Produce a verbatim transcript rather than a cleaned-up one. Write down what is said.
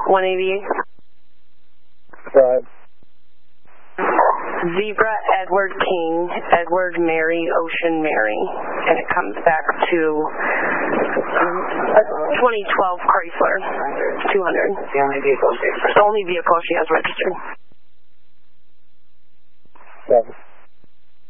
one eighty-eight. Right. Zebra, Edward King, Edward Mary, Ocean Mary. And it comes back to a twenty twelve Chrysler two hundred. The only vehicle she It's the only vehicle she has registered. Seven.